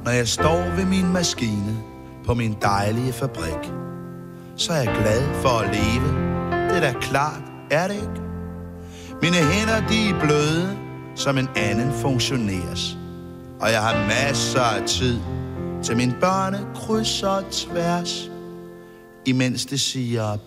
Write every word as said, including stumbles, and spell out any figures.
Når jeg står ved min maskine på min dejlige fabrik, så er jeg glad for at leve. Det er da klart, er det ikke? Mine hænder, de er bløde, som en anden funktioneres. Og jeg har masser af tid til mine børne kryds og tværs, imens det siger